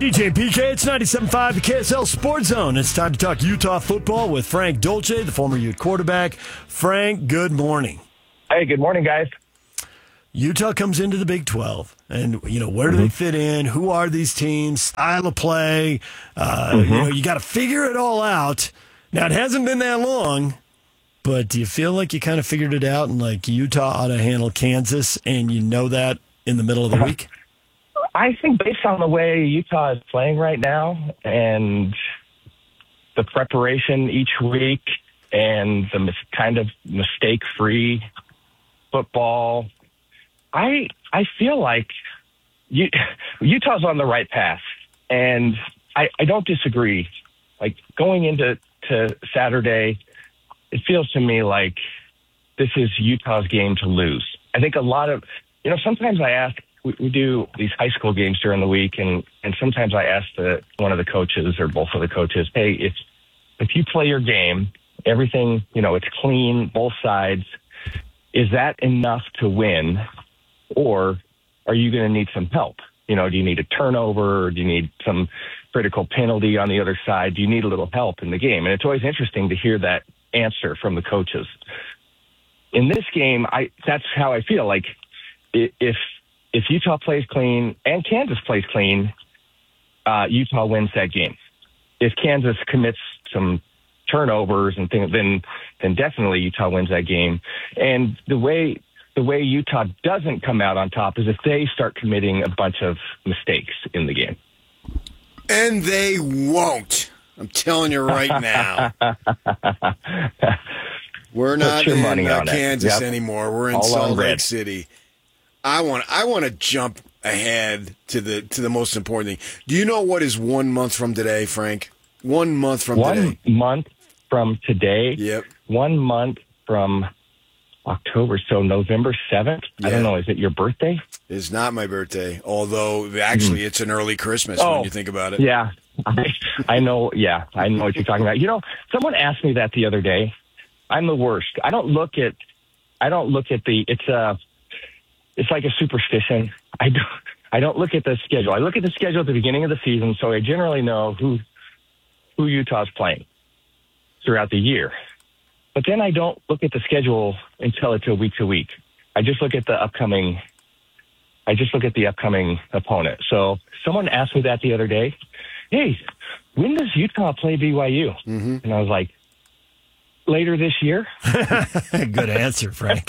DJ PK, it's 97.5, the KSL Sports Zone. It's time to talk Utah football with Frank Dolce, the former Ute quarterback. Frank, good morning. Hey, good morning, guys. Utah comes into the Big 12, and, where do they fit in? Who are these teams? Style of play? You got to figure it all out. Now, it hasn't been that long, but do you feel like you kind of figured it out and, Utah ought to handle Kansas, and you know that in the middle of the week? I think based on the way Utah is playing right now and the preparation each week and the kind of mistake-free football, I feel like Utah's on the right path. And I don't disagree. Like, going into Saturday, it feels to me like this is Utah's game to lose. I think a lot of, sometimes I ask, we do these high school games during the week, and sometimes I ask one of the coaches or both of the coaches, hey, if you play your game, everything, it's clean, both sides, is that enough to win, or are you going to need some help? Do you need a turnover, or do you need some critical penalty on the other side? Do you need a little help in the game? And it's always interesting to hear that answer from the coaches. In this game, that's how I feel. Like, if Utah plays clean and Kansas plays clean, Utah wins that game. If Kansas commits some turnovers and things, then definitely Utah wins that game. And the way Utah doesn't come out on top is if they start committing a bunch of mistakes in the game. And they won't. I'm telling you right now. We're not in Kansas anymore. We're in Salt Lake City. I want to jump ahead to the most important thing. Do you know what is 1 month from today, Frank? 1 month from today. 1 month from today? Yep. 1 month from October, so November 7th? Yeah. I don't know, is it your birthday? It's not my birthday, although actually it's an early Christmas when you think about it. Yeah, I know. Yeah, I know what you're talking about. Someone asked me that the other day. I'm the worst. I don't look at it's like a superstition. I don't look at the schedule. I look at the schedule at the beginning of the season, so I generally know who Utah's playing throughout the year. But then I don't look at the schedule until it's a week to week. I just look at the upcoming opponent. So someone asked me that the other day. Hey, when does Utah play BYU? Mm-hmm. And I was like, later this year. Good answer, Frank.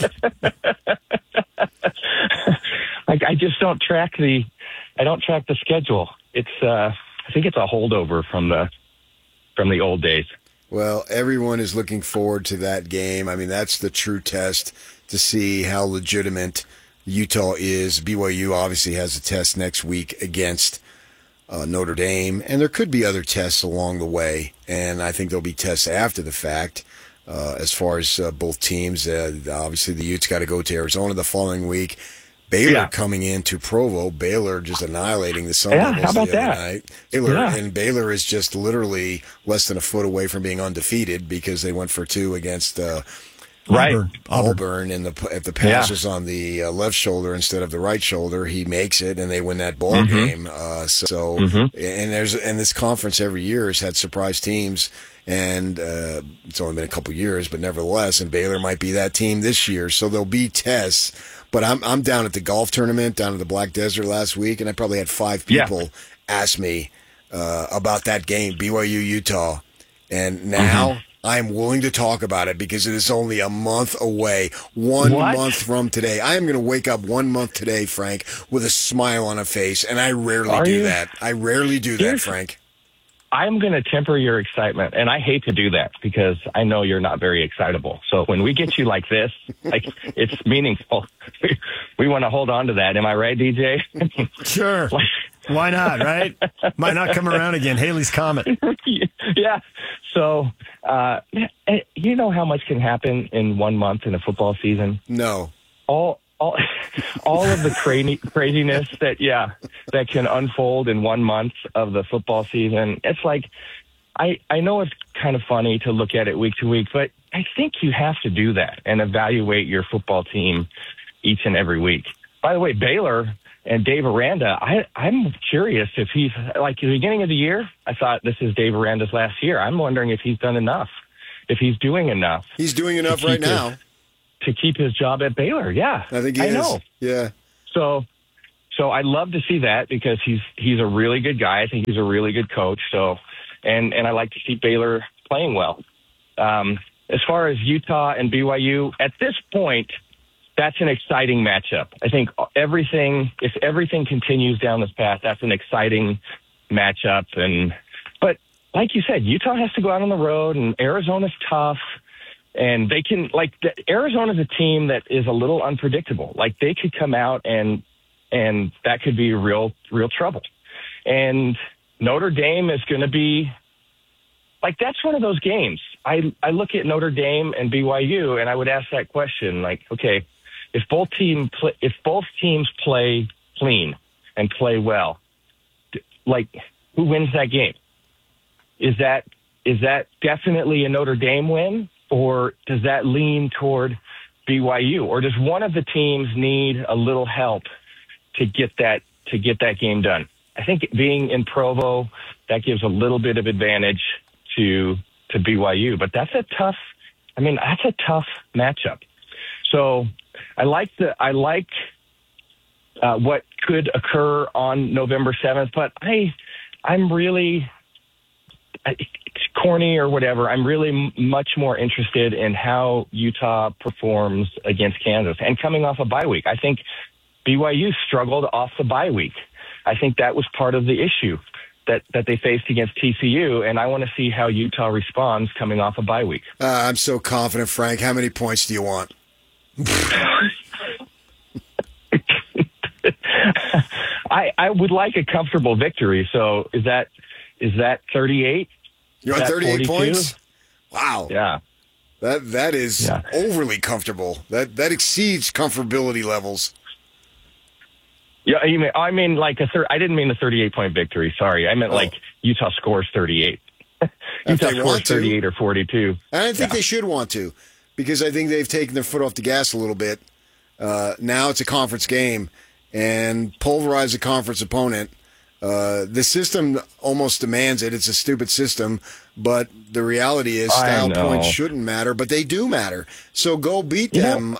I just don't track the schedule. It's I think it's a holdover from the old days. Well, everyone is looking forward to that game. I mean, that's the true test to see how legitimate Utah is. BYU obviously has a test next week against Notre Dame, and there could be other tests along the way, and I think there'll be tests after the fact. As far as both teams, obviously the Utes got to go to Arizona the following week. Baylor coming into Provo. Baylor just annihilating the Sun Devils the other night. Baylor is just literally less than a foot away from being undefeated because they went for two against Auburn, and if the pass was on the left shoulder instead of the right shoulder, he makes it, and they win that ball game. And this conference every year has had surprise teams. And it's only been a couple years, but nevertheless, and Baylor might be that team this year. So there'll be tests. But I'm down at the golf tournament down at the Black Desert last week, and I probably had 5 people ask me about that game, BYU Utah. And now I'm willing to talk about it because it is only a month away. One month from today. I am going to wake up 1 month today, Frank, with a smile on a face, and I rarely do that. I rarely do that, Frank. I'm going to temper your excitement, and I hate to do that because I know you're not very excitable. So when we get you like this, it's meaningful. We want to hold on to that. Am I right, DJ? Sure. Why not, right? Might not come around again. Haley's Comet. Yeah. So, you know how much can happen in 1 month in a football season? No. All of the craziness that can unfold in 1 month of the football season. It's like, I know it's kind of funny to look at it week to week, but I think you have to do that and evaluate your football team each and every week. By the way, Baylor And Dave Aranda, I'm curious if he's like at the beginning of the year, I thought this is Dave Aranda's last year. I'm wondering if he's done enough, if he's doing enough. He's doing enough right now to keep his job at Baylor. Yeah, I think he is. know. Yeah. So I'd love to see that because he's a really good guy. I think he's a really good coach. So, and I like to see Baylor playing well. As far as Utah and BYU, at this point, that's an exciting matchup. I think if everything continues down this path, that's an exciting matchup. But like you said, Utah has to go out on the road, and Arizona's tough. And they can, Arizona's a team that is a little unpredictable. Like, they could come out and that could be real trouble. And Notre Dame is going to be, that's one of those games. I look at Notre Dame and BYU, and I would ask that question, okay, if both teams play clean and play well, who wins that game? Is that definitely a Notre Dame win, or does that lean toward BYU, or does one of the teams need a little help to get that game done? I think being in Provo, that gives a little bit of advantage to BYU, but that's a tough matchup. So I like what could occur on November 7th, but I'm really, it's corny or whatever. I'm really much more interested in how Utah performs against Kansas and coming off a bye week. I think BYU struggled off the bye week. I think that was part of the issue that they faced against TCU, and I want to see how Utah responds coming off a bye week. I'm so confident, Frank. How many points do you want? I would like a comfortable victory. So is that 38? You want 38 points? Wow. Yeah. That is overly comfortable. That exceeds comfortability levels. Yeah, I mean I didn't mean the 38-point victory. Sorry, I meant Utah scores 38. Utah scores 38 or 42. I don't think they should want to, because I think they've taken their foot off the gas a little bit. Now it's a conference game, and pulverize a conference opponent. The system almost demands it. It's a stupid system, but the reality is style points shouldn't matter, but they do matter. So go beat them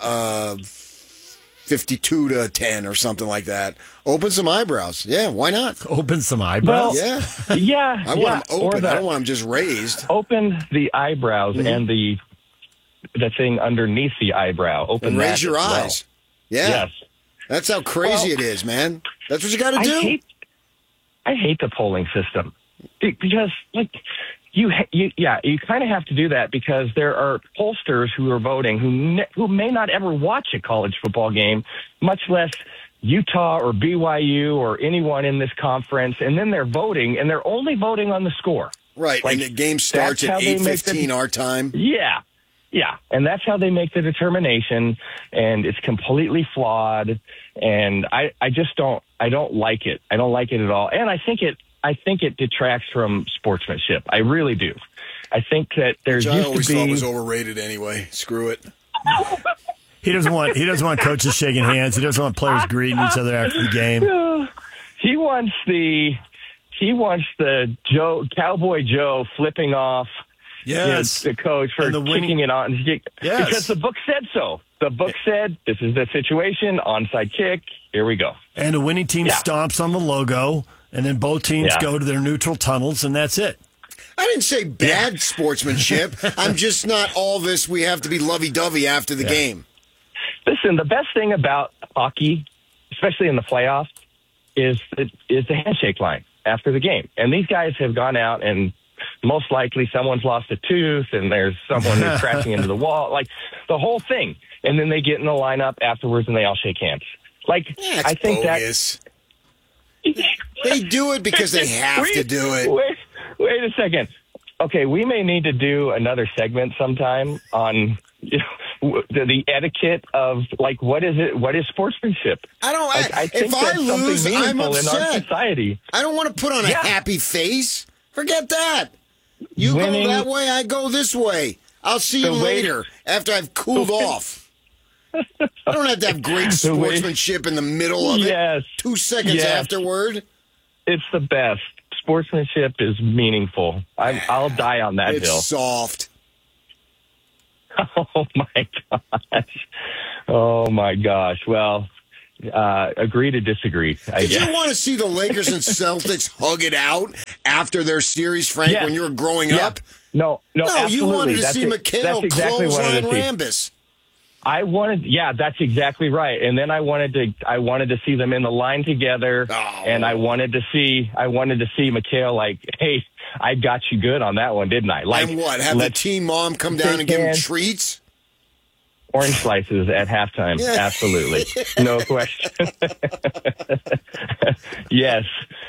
52-10 or something like that. Open some eyebrows. Yeah, why not? Open some eyebrows? Well, yeah. I want them open. I don't want them just raised. Open the eyebrows and the thing underneath the eyebrow. Open and that raise your eyes. Well. Yeah. Yes. That's how crazy it is, man. That's what you got to do. I hate the polling system because, you kind of have to do that because there are pollsters who are voting who may not ever watch a college football game, much less Utah or BYU or anyone in this conference, and then they're voting, and they're only voting on the score. Right, and the game starts at 8:15 our time. Yeah, and that's how they make the determination, and it's completely flawed, and I don't like it. I don't like it at all, and I think it detracts from sportsmanship. I really do. I think that there's I always thought was overrated anyway. Screw it. He doesn't want coaches shaking hands. He doesn't want players greeting each other after the game. He wants the Cowboy Joe flipping off the coach for kicking it on. Yes. Because the book said so. The book said, this is the situation, onside kick, here we go. And the winning team stomps on the logo, and then both teams go to their neutral tunnels, and that's it. I didn't say bad sportsmanship. I'm just not all this, we have to be lovey-dovey after the game. Listen, the best thing about hockey, especially in the playoffs, is the handshake line after the game. And these guys have gone out and most likely someone's lost a tooth and there's someone who's crashing into the wall, like the whole thing. And then they get in the lineup afterwards and they all shake hands. I think bogus. They do it because they have to do it. Wait a second. Okay, we may need to do another segment sometime on the etiquette of what is it? What is sportsmanship? I think if I lose, I'm upset. In our society. I don't want to put on a happy face. Forget that. You go that way, I go this way. I'll see you later after I've cooled off. I don't have to have great sportsmanship in the middle of it. 2 seconds afterward. It's the best. Sportsmanship is meaningful. I'll die on that hill. It's soft. Oh, my gosh. Oh, my gosh. Well, agree to disagree, I guess. Did you want to see the Lakers and Celtics hug it out after their series, Frank, when you were growing up? No, absolutely. You wanted to see McHale clothesline Rambis. That's exactly right. And then I wanted to see them in the line together, and I wanted to see McHale like, hey, I got you good on that one, didn't I? Like, and what? Have the team mom come down and give him treats? Orange slices at halftime. Yeah. Absolutely. No question. Yes.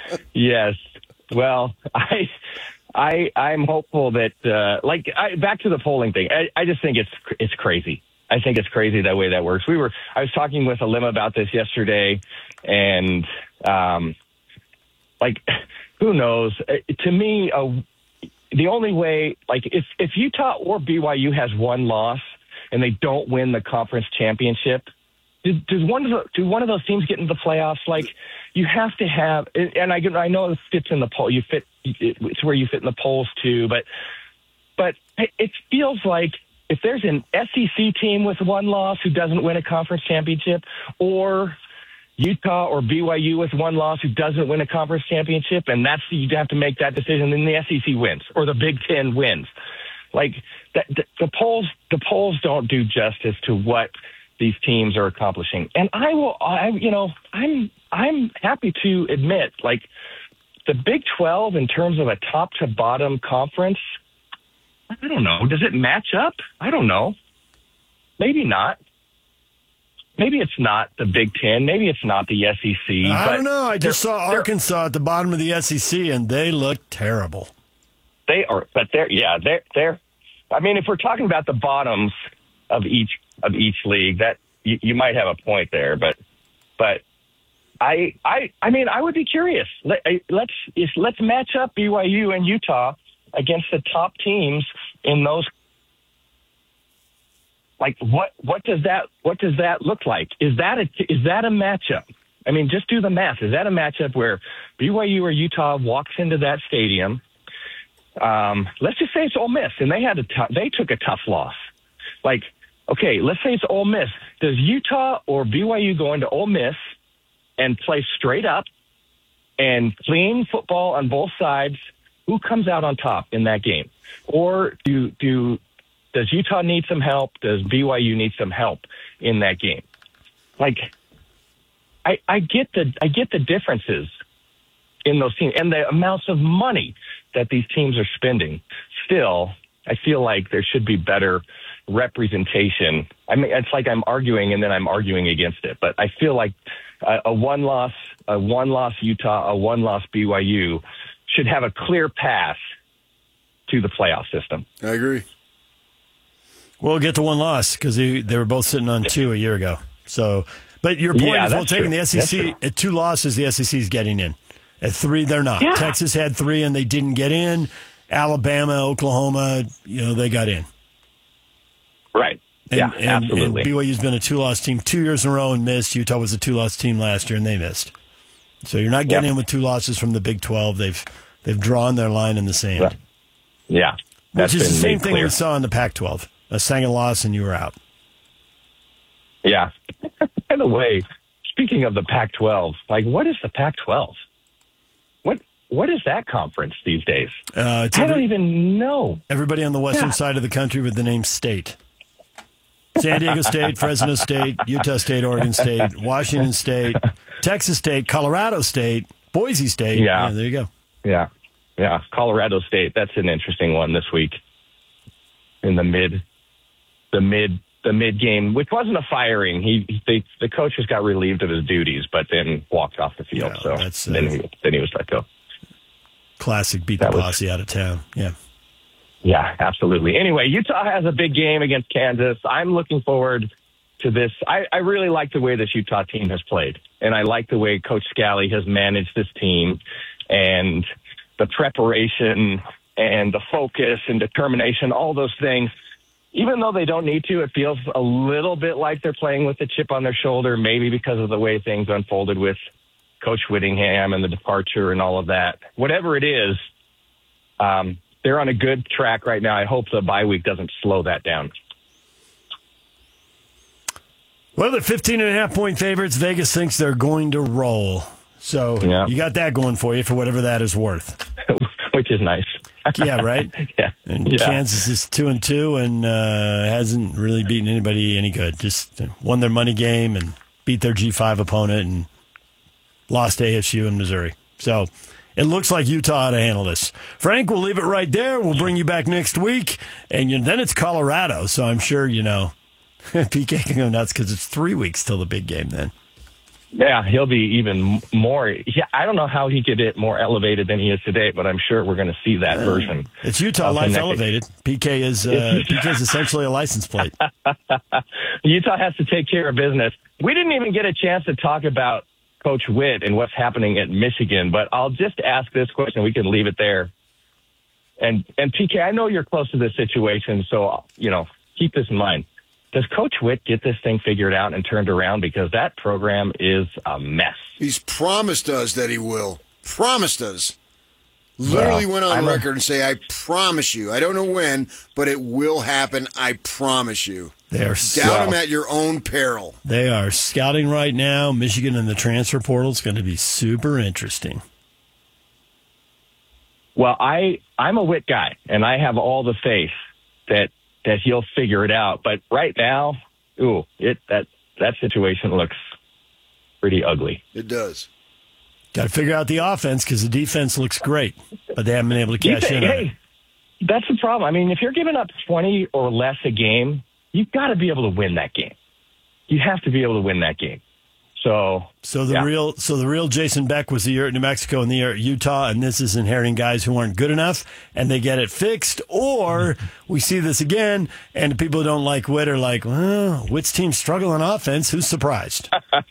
Well, I'm hopeful that, back to the polling thing. I just think it's crazy. I think it's crazy that way that works. I was talking with Alim about this yesterday, and who knows? To me, the only way, if Utah or BYU has one loss and they don't win the conference championship, do one of those teams get into the playoffs? Like, you have to have, and I know it fits in the poll. It's where you fit in the polls too, but it feels like if there's an SEC team with one loss who doesn't win a conference championship, or Utah or BYU with one loss who doesn't win a conference championship, and you have to make that decision, then the SEC wins or the Big Ten wins. Like the polls don't do justice to what these teams are accomplishing. And I'm happy to admit, like, the Big 12 in terms of a top to bottom conference, I don't know. Does it match up? I don't know. Maybe not. Maybe it's not the Big Ten. Maybe it's not the SEC. I don't know. I just saw Arkansas at the bottom of the SEC, and they look terrible. They are, but they're. I mean, if we're talking about the bottoms of each league, that you might have a point there. But I mean, I would be curious. Let's match up BYU and Utah against the top teams in those. Like, what does that look like? Is that a matchup? I mean, just do the math. Is that a matchup where BYU or Utah walks into that stadium? Let's just say it's Ole Miss, and they took a tough loss. Like, okay, let's say it's Ole Miss. Does Utah or BYU go into Ole Miss and play straight up and clean football on both sides? Who comes out on top in that game? Or does Utah need some help? Does BYU need some help in that game? Like, I get the differences in those teams and the amounts of money that these teams are spending. Still, I feel like there should be better representation. I mean, it's like I'm arguing and then I'm arguing against it. But I feel like a one-loss Utah, a one-loss BYU should have a clear path to the playoff system. I agree. We'll get to one loss because they were both sitting on 2 a year ago. So, but your point is, taking the SEC at 2 losses, the SEC is getting in. At 3, they're not. Yeah. Texas had 3 and they didn't get in. Alabama, Oklahoma, they got in. Right. Absolutely. And BYU's been a 2-loss team 2 years in a row and missed. Utah was a 2-loss team last year and they missed. So you're not getting in with 2 losses from the Big 12. They've drawn their line in the sand. Yeah. Which is the same thing we saw in the Pac-12. A second loss and you were out. Yeah. By the way, speaking of the Pac-12, like, what is the Pac-12? What is that conference these days? I don't even know. Everybody on the western side of the country with the name state. San Diego State, Fresno State, Utah State, Oregon State, Washington State, Texas State, Colorado State, Boise State. Yeah, there you go. Yeah. Colorado State. That's an interesting one this week. In the mid game, which wasn't a firing. The coach just got relieved of his duties, but then walked off the field. Then he was let go. Classic beat the posse out of town. Yeah, absolutely. Anyway, Utah has a big game against Kansas. I'm looking forward to this. I really like the way this Utah team has played, and I like the way Coach Scally has managed this team, and the preparation and the focus and determination, all those things. even though they don't need to, it feels a little bit like they're playing with a chip on their shoulder, maybe because of the way things unfolded with Coach Whittingham and the departure and all of that. Whatever it is, they're on a good track right now. I hope the bye week doesn't slow that down. Well, they're 15.5-point favorites. Vegas thinks they're going to roll. So You got that going for you for whatever that is worth. Which is nice. Yeah, right? Yeah. And Kansas is 2-2 and hasn't really beaten anybody any good. Just won their money game and beat their G5 opponent and lost to ASU in Missouri. So it looks like Utah ought to handle this. Frank, we'll leave it right there. We'll bring you back next week. And then it's Colorado, so I'm sure, PK can go nuts because it's 3 weeks till the big game then. Yeah, he'll be even more. Yeah, I don't know how he could get more elevated than he is today, but I'm sure we're going to see that version. It's Utah Life Elevated. PK is essentially a license plate. Utah has to take care of business. We didn't even get a chance to talk about Coach Witt and what's happening at Michigan, but I'll just ask this question. We can leave it there. And PK, I know you're close to this situation, so keep this in mind. Does Coach Witt get this thing figured out and turned around? Because that program is a mess. He's promised us that he will. Promised us. Literally went on record and say, I promise you. I don't know when, but it will happen. I promise you. Doubt him at your own peril. They are scouting right now. Michigan in the transfer portal is going to be super interesting. Well, I'm a Witt guy, and I have all the faith that he'll figure it out. But right now, that situation looks pretty ugly. It does. Got to figure out the offense because the defense looks great, but they haven't been able to cash in on it. That's the problem. I mean, if you're giving up 20 or less a game, you've got to be able to win that game. You have to be able to win that game. So the real Jason Beck was the year at New Mexico and the year at Utah, and this is inheriting guys who aren't good enough, and they get it fixed. Or we see this again, and the people who don't like Witt are like, well, Witt's team struggle on offense. Who's surprised?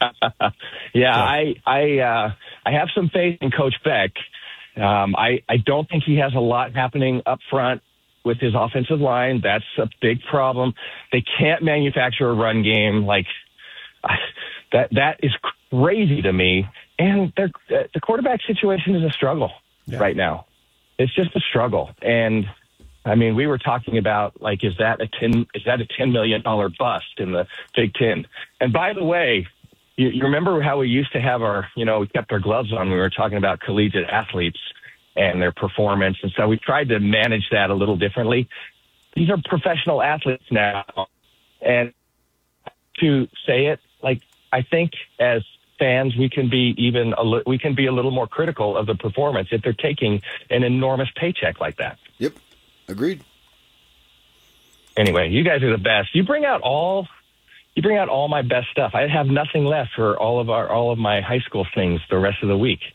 I have some faith in Coach Beck. I don't think he has a lot happening up front with his offensive line. That's a big problem. They can't manufacture a run game like that is crazy to me. And the quarterback situation is a struggle right now. It's just a struggle. And I mean, we were talking about is that a $10 million bust in the Big Ten? And by the way, you remember how we used to have we kept our gloves on when we were talking about collegiate athletes and their performance. And so we tried to manage that a little differently. These are professional athletes now. And to say it, I think as fans, we can be a little more critical of the performance if they're taking an enormous paycheck like that. Yep. Agreed. Anyway, you guys are the best. You bring out all my best stuff. I have nothing left for all of my high school things the rest of the week.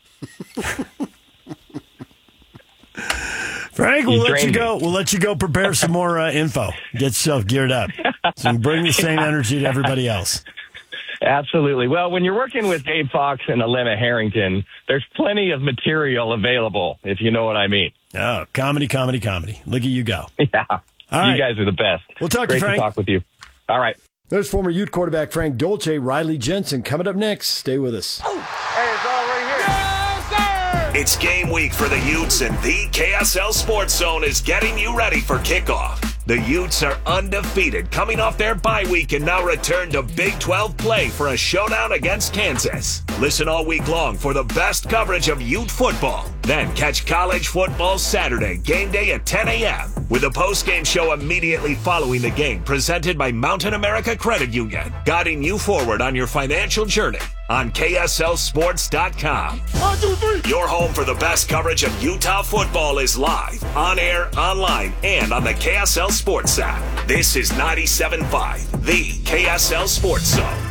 Frank, we'll let you go. We'll let you go prepare some more info. Get yourself geared up. So bring the same energy to everybody else. Absolutely. Well, when you're working with Dave Fox and Alema Harrington, there's plenty of material available, if you know what I mean. Oh, comedy. Look at you go. Yeah. All right. You guys are the best. We'll talk to you, Frank. Great to talk with you. All right. There's former Ute quarterback Frank Dolce, Riley Jensen. Coming up next. Stay with us. Hey, it's all right here. Yes, sir! It's game week for the Utes, and the KSL Sports Zone is getting you ready for kickoff. The Utes are undefeated, coming off their bye week and now return to Big 12 play for a showdown against Kansas. Listen all week long for the best coverage of Ute football. Then catch college football Saturday, game day at 10 a.m. with a post-game show immediately following the game presented by Mountain America Credit Union, guiding you forward on your financial journey on KSLSports.com. 1, 2, 3. Your home for the best coverage of Utah football is live, on air, online, and on the KSL Sports app. This is 97.5, the KSL Sports Zone.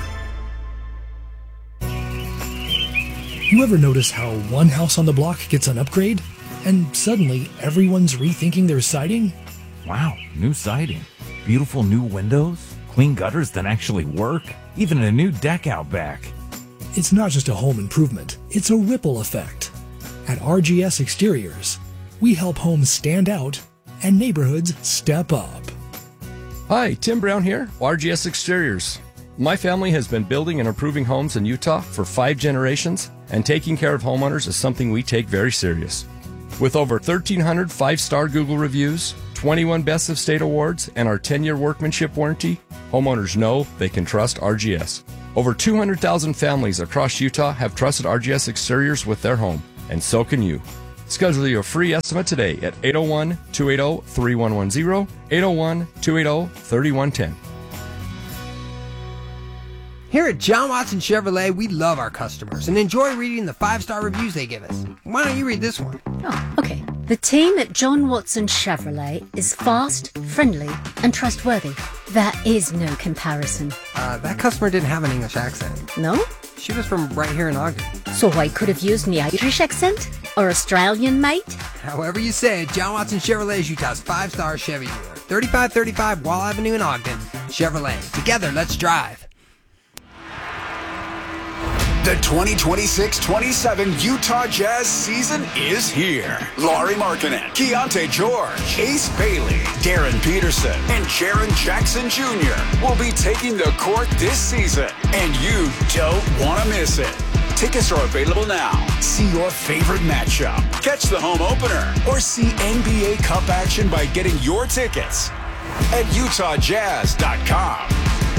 You ever notice how one house on the block gets an upgrade, and suddenly everyone's rethinking their siding? Wow, new siding, beautiful new windows, clean gutters that actually work, even a new deck out back. It's not just a home improvement, it's a ripple effect. At RGS Exteriors, we help homes stand out and neighborhoods step up. Hi, Tim Brown here, RGS Exteriors. My family has been building and improving homes in Utah for 5 generations, and taking care of homeowners is something we take very serious. With over 1,300 5-star Google reviews, 21 Best of State awards, and our 10-year workmanship warranty, homeowners know they can trust RGS. Over 200,000 families across Utah have trusted RGS Exteriors with their home, and so can you. Schedule your free estimate today at 801-280-3110, 801-280-3110. Here at John Watson Chevrolet, we love our customers and enjoy reading the 5-star reviews they give us. Why don't you read this one? Oh, okay. The team at John Watson Chevrolet is fast, friendly, and trustworthy. There is no comparison. That customer didn't have an English accent. No? She was from right here in Ogden. So I could have used an Irish accent? Or Australian, mate? However you say it, John Watson Chevrolet is Utah's 5-star Chevy dealer. 3535 Wall Avenue in Ogden. Chevrolet. Together, let's drive. The 2026-27 Utah Jazz season is here. Laurie Markkanen, Keontae George, Ace Bailey, Darren Peterson, and Jaren Jackson Jr. will be taking the court this season, and you don't want to miss it. Tickets are available now. See your favorite matchup, catch the home opener, or see NBA Cup action by getting your tickets at UtahJazz.com.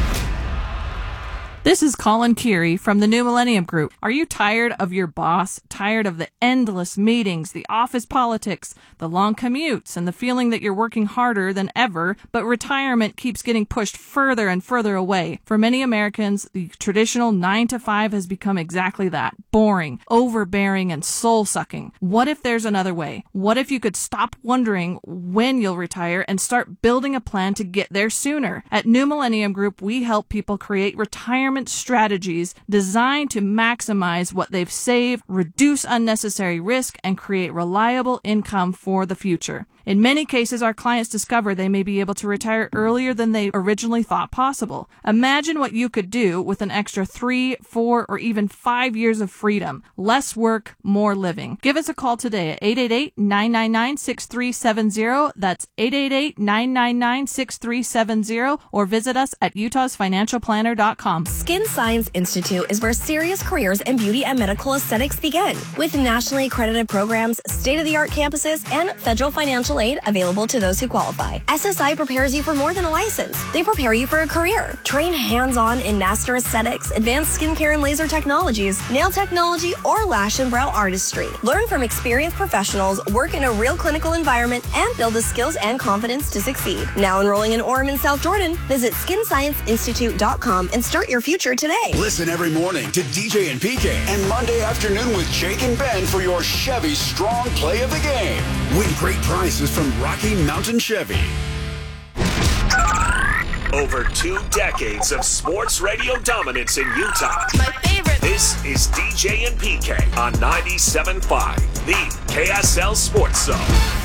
This is Colin Keary from the New Millennium Group. Are you tired of your boss? Tired of the endless meetings, the office politics, the long commutes, and the feeling that you're working harder than ever, but retirement keeps getting pushed further and further away? For many Americans, the traditional 9-to-5 has become exactly that. Boring, overbearing, and soul-sucking. What if there's another way? What if you could stop wondering when you'll retire and start building a plan to get there sooner? At New Millennium Group, we help people create retirement strategies designed to maximize what they've saved, reduce unnecessary risk, and create reliable income for the future. In many cases, our clients discover they may be able to retire earlier than they originally thought possible. Imagine what you could do with an extra 3, 4, or even 5 years of freedom. Less work, more living. Give us a call today at 888-999-6370. That's 888-999-6370, or visit us at utahsfinancialplanner.com. Skin Science Institute is where serious careers in beauty and medical aesthetics begin. With nationally accredited programs, state-of-the-art campuses, and federal financial aid available to those who qualify. SSI prepares you for more than a license. They prepare you for a career. Train hands-on in master aesthetics, advanced skincare and laser technologies, nail technology, or lash and brow artistry. Learn from experienced professionals, work in a real clinical environment, and build the skills and confidence to succeed. Now enrolling in Orem and South Jordan, visit SkinScienceInstitute.com and start your future today. Listen every morning to DJ and PK and Monday afternoon with Jake and Ben for your Chevy Strong Play of the Game. Win great prizes from Rocky Mountain Chevy. Over 2 decades of sports radio dominance in Utah. My favorite. This is DJ and PK on 97.5, the KSL Sports Zone.